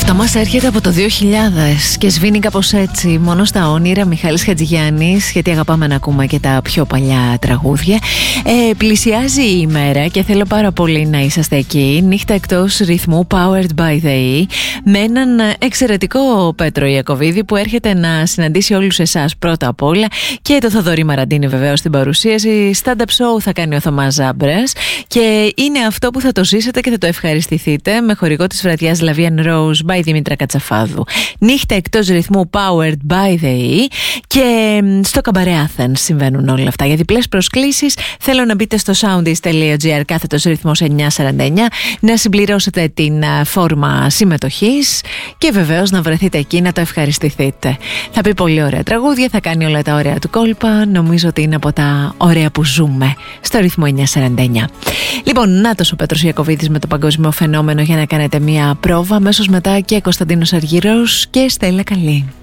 Αυτό μας έρχεται από το 2000 και σβήνει κάπως έτσι, μόνο στα όνειρα. Μιχάλης Χατζηγιάννης, γιατί αγαπάμε να ακούμε και τα πιο παλιά τραγούδια. Πλησιάζει η ημέρα και θέλω πάρα πολύ να είσαστε εκεί. Νύχτα εκτός ρυθμού, Powered by the E, με έναν εξαιρετικό Πέτρο Ιακωβίδη που έρχεται να συναντήσει όλους εσάς πρώτα απ' όλα, και το Θοδωρή Μαραντίνη βεβαίως στην παρουσίαση. Stand-up show θα κάνει ο Θωμάς Ζάμπρας και είναι αυτό που θα το ζήσετε και θα το ευχαριστηθείτε, με χορηγό της βραδιάς Lavian Rose by Δημήτρα Κατσαφάδου. Νύχτα εκτός ρυθμού, Powered by the E, και στο Καμπαρέ Athens συμβαίνουν όλα αυτά. Για διπλές προσκλήσεις θέλω να μπείτε στο soundis.gr κάθετος ρυθμός 949, να συμπληρώσετε την φόρμα συμμετοχής και βεβαίως να βρεθείτε εκεί να το ευχαριστηθείτε. Θα πει πολύ ωραία τραγούδια, θα κάνει όλα τα ωραία του κόλπα. Νομίζω ότι είναι από τα ωραία που ζούμε στο ρυθμό 949. Λοιπόν, νάτος ο Πέτρος Ιακωβίδης με το παγκόσμιο φαινόμενο για να κάνετε μια πρόβα. Αμέσως μετά και Κωνσταντίνος Αργυρός και Στέλλα Καλή.